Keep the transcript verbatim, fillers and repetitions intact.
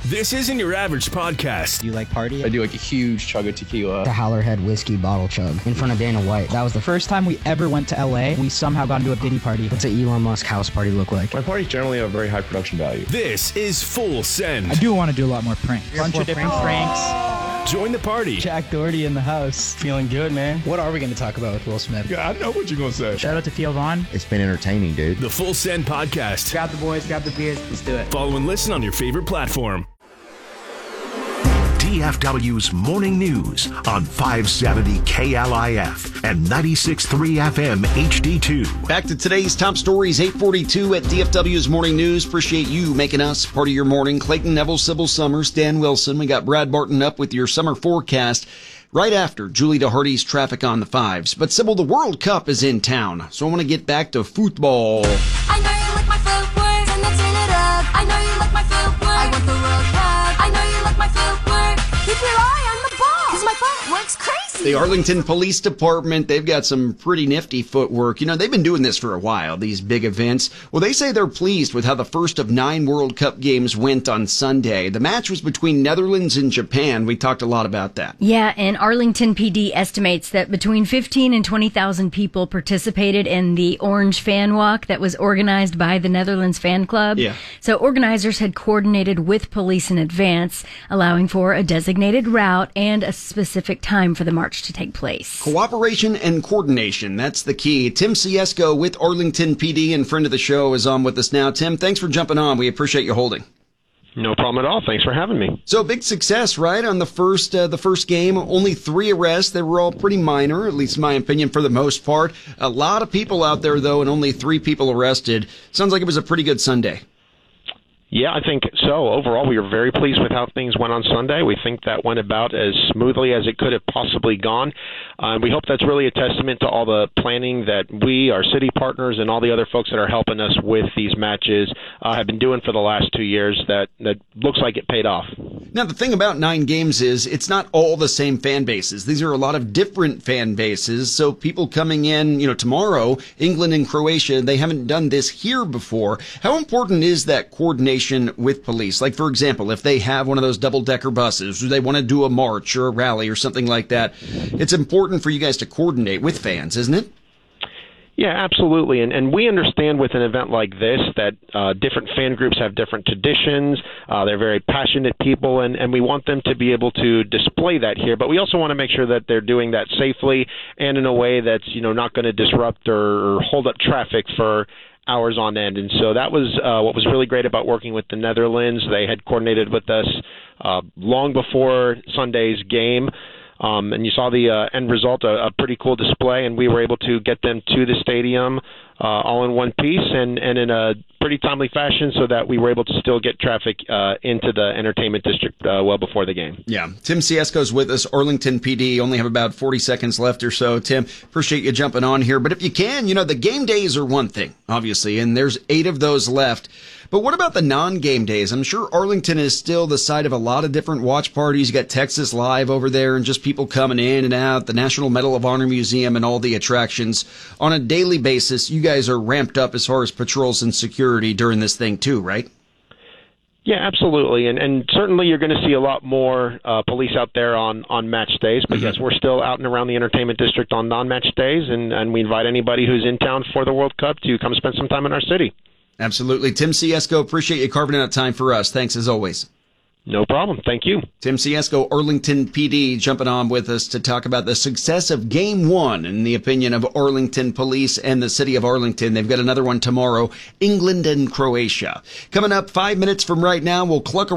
This isn't your average podcast. Do you like party? I do like a huge chug of tequila. The Howlerhead whiskey bottle chug in front of Dana White. That was the First time we ever went to L A, we somehow got into a Diddy party. What's an Elon Musk house party look like? My parties generally have a very high production value. This is Full Send. I do want to do a lot more pranks. Bunch of different pranks. Join the party. Jack Doherty in the house. Feeling good, man. What are we going to talk about with Will Smith? Yeah, I know what you're going to say. Shout out to Theo Vaughn. It's been entertaining, dude. The Full Send Podcast. Grab the boys, grab the beers, let's do it. Follow and listen on your favorite platform. D F W's Morning News on five seventy K L I F and ninety-six point three F M H D two. Back to today's top stories, eight forty-two at D F W's Morning News. Appreciate you making us part of your morning. Clayton Neville, Sybil Summers, Dan Wilson. We got Brad Barton up with your summer forecast right after Julie DeHardy's traffic on the fives. But Sybil, the World Cup is in town, so I want to get back to football. I know you like my footwork, and then turn it up. I know you like my footwork. I want the World Cup. I know you like my footwork. Keep your eye on the ball, because my footwork's crazy. The Arlington Police Department, they've got some pretty nifty footwork. You know, they've been doing this for a while, these big events. Well, they say they're pleased with how the first of nine World Cup games went on Sunday. The match was between Netherlands and Japan. We talked a lot about that. Yeah, and Arlington P D estimates that between fifteen and twenty thousand people participated in the Orange Fan Walk that was organized by the Netherlands Fan Club. Yeah. So organizers had coordinated with police in advance, allowing for a designated route and a specific time for the march to take place. Cooperation and coordination, that's the key. Tim Siesko with Arlington P D and friend of the show is on with us now. Tim, thanks for jumping on. We appreciate you holding. No problem at all. Thanks for having me. So big success, right, on the first uh, the first game. Only three arrests. They were all pretty minor, at least in my opinion, for the most part. A lot of people out there, though, and only three people arrested. Sounds like it was a pretty good Sunday. Yeah, I think so. Overall, we were very pleased with how things went on Sunday. We think that went about as smoothly as it could have possibly gone. Uh, we hope that's really a testament to all the planning that we, our city partners, and all the other folks that are helping us with these matches uh, have been doing for the last two years. That, that looks like it paid off. Now, the thing about nine games is it's not all the same fan bases. These are a lot of different fan bases. So people coming in, you know, tomorrow, England and Croatia, they haven't done this here before. How important is that coordination with police? Like, for example, if they have one of those double-decker buses, or they want to do a march or a rally or something like that, it's important for you guys to coordinate with fans, isn't it? Yeah, absolutely. And and we understand with an event like this that uh, different fan groups have different traditions. Uh, they're very passionate people, and, and we want them to be able to display that here. But we also want to make sure that they're doing that safely and in a way that's, you know, not going to disrupt or, or hold up traffic for hours on end. And so that was uh, what was really great about working with the Netherlands. They had coordinated with us uh, long before Sunday's game. Um, and you saw the uh, end result, a, a pretty cool display, and we were able to get them to the stadium uh, all in one piece and, and in a pretty timely fashion so that we were able to still get traffic uh, into the entertainment district uh, well before the game. Yeah. Tim Siesko's with us, Arlington P D. Only have about forty seconds left or so. Tim, appreciate you jumping on here. But if you can, you know, the game days are one thing, obviously, and there's eight of those left. But what about the non-game days? I'm sure Arlington is still the site of a lot of different watch parties. You got Texas Live over there and just people coming in and out, the National Medal of Honor Museum and all the attractions. On a daily basis, you guys are ramped up as far as patrols and security during this thing too, right? Yeah, absolutely. And and certainly you're going to see a lot more uh, police out there on, on match days. But, mm-hmm. yes, we're still out and around the entertainment district on non-match days, and, and we invite anybody who's in town for the World Cup to come spend some time in our city. Absolutely. Tim Siesko, appreciate you carving out time for us. Thanks as always. No problem. Thank you. Tim Siesko, Arlington P D, jumping on with us to talk about the success of Game One in the opinion of Arlington Police and the city of Arlington. They've got another one tomorrow, England and Croatia. Coming up five minutes from right now, we'll cluck